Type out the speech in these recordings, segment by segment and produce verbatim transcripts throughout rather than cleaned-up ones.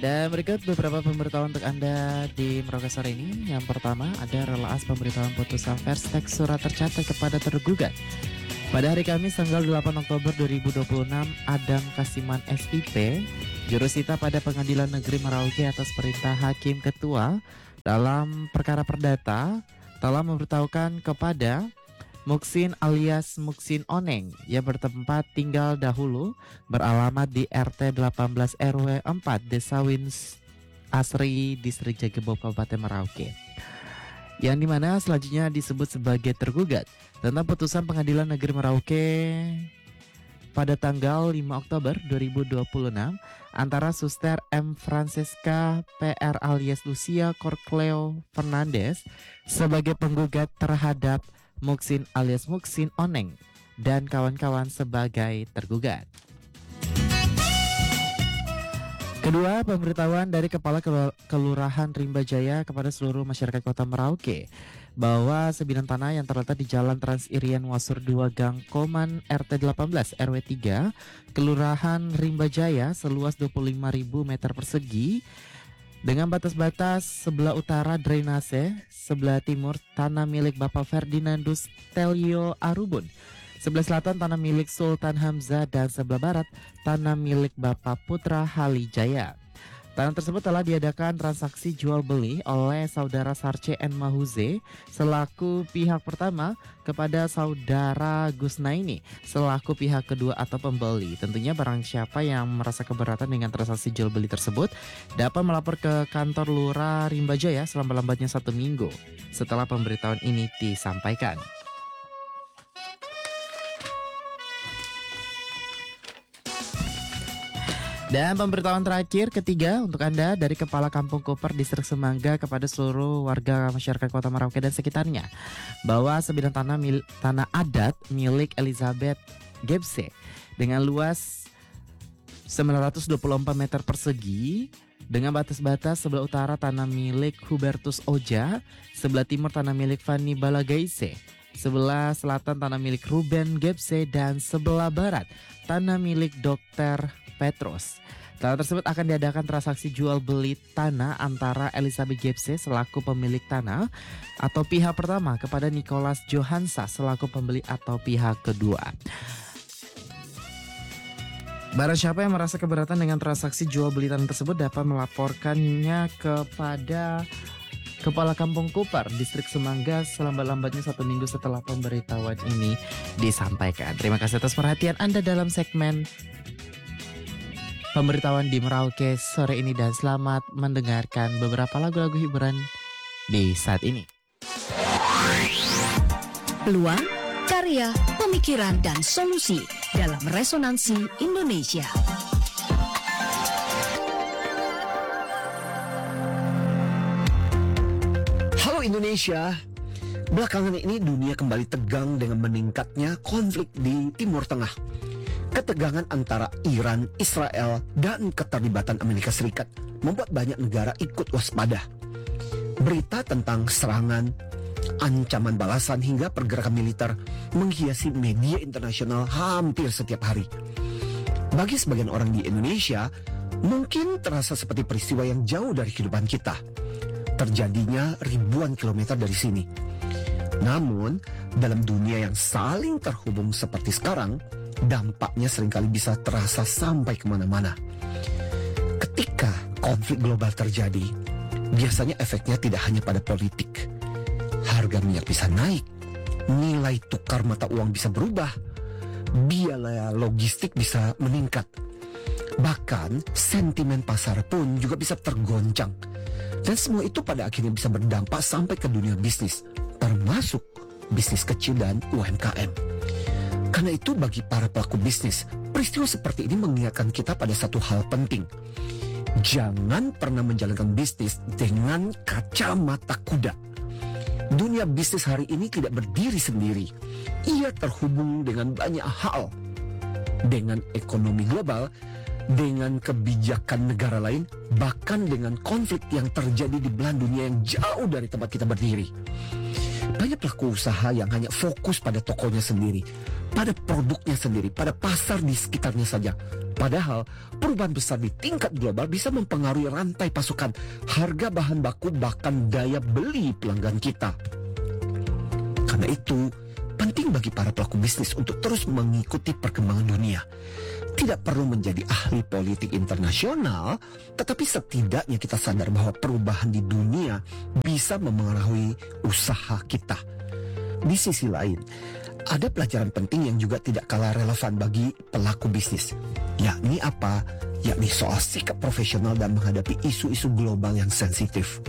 Dan berikut beberapa pemberitahuan untuk Anda di Merauke sore ini. Yang pertama, ada relaas pemberitahuan putusan Verstex surat tercatat kepada tergugat. Pada hari Kamis tanggal delapan Oktober dua ribu dua puluh enam, Adam Kasiman S I P, jurusita pada Pengadilan Negeri Merauke atas perintah Hakim Ketua dalam perkara perdata telah memberitahukan kepada Muksin alias Muksin Oneng yang bertempat tinggal dahulu beralamat di R T delapan belas R W empat Desa Wins Asri, Distrik Jagebo, Kabupaten Merauke, yang dimana selanjutnya disebut sebagai tergugat tentang putusan Pengadilan Negeri Merauke pada tanggal lima Oktober dua ribu dua puluh enam antara Suster M. Francesca P R alias Lucia Corcleo Fernandez sebagai penggugat terhadap Muksin alias Muksin Oneng dan kawan-kawan sebagai tergugat. Kedua, pemberitahuan dari Kepala Kelurahan Rimba Jaya kepada seluruh masyarakat Kota Merauke bahwa sebidang tanah yang terletak di Jalan Trans Irian Wasur dua Gang Koman R T delapan belas R W tiga Kelurahan Rimba Jaya seluas dua puluh lima ribu meter persegi dengan batas-batas sebelah utara drainase, sebelah timur tanah milik Bapak Ferdinandus Telio Arubun, sebelah selatan tanah milik Sultan Hamzah, dan sebelah barat tanah milik Bapak Putra Halijaya. Tanah tersebut telah diadakan transaksi jual beli oleh saudara Sarce N. Mahuze selaku pihak pertama kepada saudara Gusnaini selaku pihak kedua atau pembeli. Tentunya barang siapa yang merasa keberatan dengan transaksi jual beli tersebut dapat melapor ke kantor Lurah Rimba Jaya selama-lambatnya satu minggu setelah pemberitahuan ini disampaikan. Dan pemberitahuan terakhir ketiga untuk Anda dari Kepala Kampung Koper Distrik Semangga kepada seluruh warga masyarakat Kota Merauke dan sekitarnya bahwa sebidang tanah mil, tanah adat milik Elizabeth Gebse dengan luas sembilan ratus dua puluh empat meter persegi dengan batas-batas sebelah utara tanah milik Hubertus Oja, sebelah timur tanah milik Fanny Balagaise, sebelah selatan tanah milik Ruben Gebse, dan sebelah barat tanah milik Dokter Petrus. Tanah tersebut akan diadakan transaksi jual beli tanah antara Elizabeth Gebse selaku pemilik tanah atau pihak pertama kepada Nicholas Johansa selaku pembeli atau pihak kedua. Barang siapa yang merasa keberatan dengan transaksi jual beli tanah tersebut dapat melaporkannya kepada Kepala Kampung Kupar Distrik Semangga selambat-lambatnya satu minggu setelah pemberitahuan ini disampaikan. Terima kasih atas perhatian Anda dalam segmen pemberitahuan di Merauke sore ini dan selamat mendengarkan beberapa lagu-lagu hiburan di saat ini. Peluang, karya, pemikiran, dan solusi dalam Resonansi Indonesia. Halo Indonesia, belakangan ini dunia kembali tegang dengan meningkatnya konflik di Timur Tengah. Ketegangan antara Iran, Israel, dan keterlibatan Amerika Serikat membuat banyak negara ikut waspada. Berita tentang serangan, ancaman balasan hingga pergerakan militer menghiasi media internasional hampir setiap hari. Bagi sebagian orang di Indonesia, mungkin terasa seperti peristiwa yang jauh dari kehidupan kita. Terjadinya ribuan kilometer dari sini. Namun, dalam dunia yang saling terhubung seperti sekarang, dampaknya seringkali bisa terasa sampai kemana-mana. Ketika konflik global terjadi, biasanya efeknya tidak hanya pada politik. Harga minyak bisa naik, nilai tukar mata uang bisa berubah, biaya logistik bisa meningkat. Bahkan sentimen pasar pun juga bisa tergoncang. Dan semua itu pada akhirnya bisa berdampak sampai ke dunia bisnis, termasuk bisnis kecil dan U M K M. Karena itu bagi para pelaku bisnis, peristiwa seperti ini mengingatkan kita pada satu hal penting. Jangan pernah menjalankan bisnis dengan kacamata kuda. Dunia bisnis hari ini tidak berdiri sendiri. Ia terhubung dengan banyak hal. Dengan ekonomi global, dengan kebijakan negara lain, bahkan dengan konflik yang terjadi di belahan dunia yang jauh dari tempat kita berdiri. Banyak pelaku usaha yang hanya fokus pada tokonya sendiri, pada produknya sendiri, pada pasar di sekitarnya saja. Padahal perubahan besar di tingkat global bisa mempengaruhi rantai pasokan, harga bahan baku, bahkan daya beli pelanggan kita. Karena itu, penting bagi para pelaku bisnis untuk terus mengikuti perkembangan dunia. Tidak perlu menjadi ahli politik internasional, tetapi setidaknya kita sadar bahwa perubahan di dunia bisa memengaruhi usaha kita. Di sisi lain, ada pelajaran penting yang juga tidak kalah relevan bagi pelaku bisnis. Yakni apa? Yakni soal sikap profesional dan menghadapi isu-isu global yang sensitif.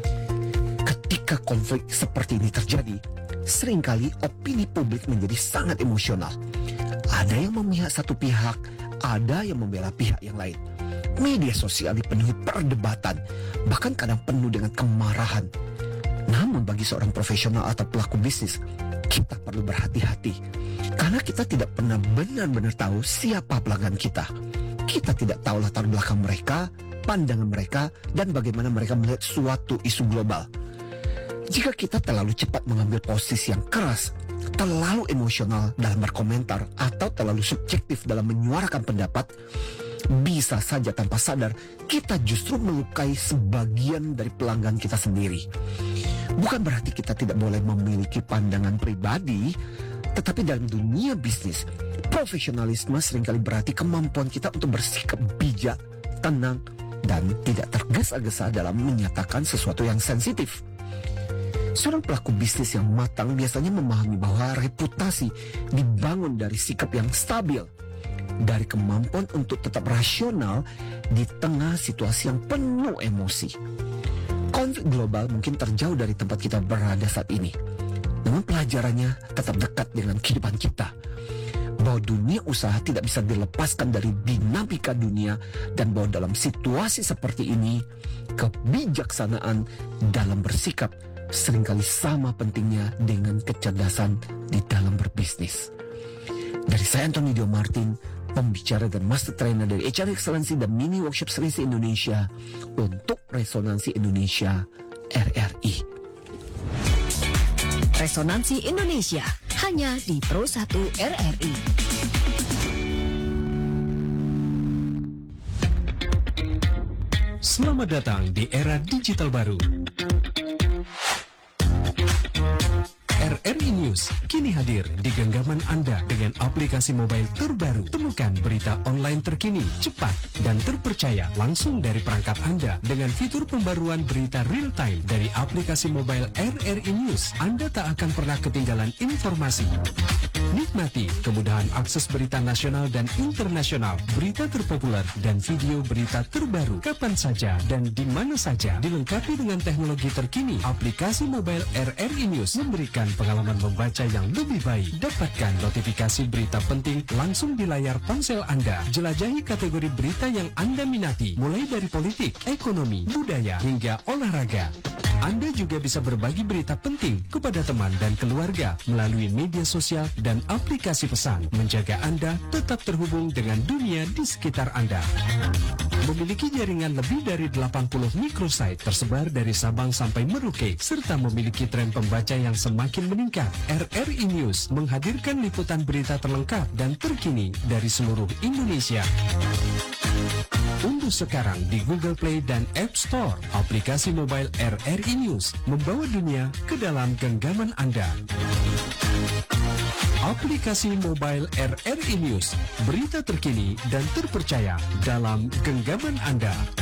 Ketika konflik seperti ini terjadi, seringkali opini publik menjadi sangat emosional. Ada yang memihak satu pihak, ada yang membela pihak yang lain. Media sosial dipenuhi perdebatan, bahkan kadang penuh dengan kemarahan. Namun bagi seorang profesional atau pelaku bisnis, kita perlu berhati-hati. Karena kita tidak pernah benar-benar tahu siapa pelanggan kita. Kita tidak tahu latar belakang mereka, pandangan mereka, dan bagaimana mereka melihat suatu isu global. Jika kita terlalu cepat mengambil posisi yang keras, terlalu emosional dalam berkomentar, atau terlalu subjektif dalam menyuarakan pendapat, bisa saja tanpa sadar kita justru melukai sebagian dari pelanggan kita sendiri. Bukan berarti kita tidak boleh memiliki pandangan pribadi, tetapi dalam dunia bisnis, profesionalisme seringkali berarti kemampuan kita untuk bersikap bijak, tenang, dan tidak tergesa-gesa dalam menyatakan sesuatu yang sensitif. Seorang pelaku bisnis yang matang biasanya memahami bahwa reputasi dibangun dari sikap yang stabil, dari kemampuan untuk tetap rasional di tengah situasi yang penuh emosi. Konflik global mungkin terjauh dari tempat kita berada saat ini, namun pelajarannya tetap dekat dengan kehidupan kita. Bahwa dunia usaha tidak bisa dilepaskan dari dinamika dunia, dan bahwa dalam situasi seperti ini, kebijaksanaan dalam bersikap seringkali sama pentingnya dengan kecerdasan di dalam berbisnis. Dari saya Anthony Dio Martin, pembicara dan master trainer dari H R Excellency dan Mini Workshop Serensi Indonesia untuk Resonansi Indonesia R R I. Resonansi Indonesia hanya di Pro satu R R I. Selamat datang di era digital baru. R R I News kini hadir di genggaman Anda dengan aplikasi mobile terbaru. Temukan berita online terkini, cepat, dan terpercaya langsung dari perangkat Anda dengan fitur pembaruan berita real time dari aplikasi mobile R R I News. Anda tak akan pernah ketinggalan informasi. Nikmati kemudahan akses berita nasional dan internasional, berita terpopuler, dan video berita terbaru kapan saja dan di mana saja. Dilengkapi dengan teknologi terkini, aplikasi mobile R R I News memberikan pengalaman membaca yang lebih baik. Dapatkan notifikasi berita penting langsung di layar ponsel Anda. Jelajahi kategori berita yang Anda minati, mulai dari politik, ekonomi, budaya, hingga olahraga. Anda juga bisa berbagi berita penting kepada teman dan keluarga melalui media sosial dan aplikasi pesan, menjaga Anda tetap terhubung dengan dunia di sekitar Anda. Memiliki jaringan lebih dari delapan puluh microsite tersebar dari Sabang sampai Merauke, serta memiliki tren pembaca yang semakin meningkat. R R I News menghadirkan liputan berita terlengkap dan terkini dari seluruh Indonesia. Unduh sekarang di Google Play dan App Store aplikasi mobile R R I News, membawa dunia ke dalam genggaman Anda. Aplikasi mobile R R I News, berita terkini dan terpercaya dalam genggaman Anda.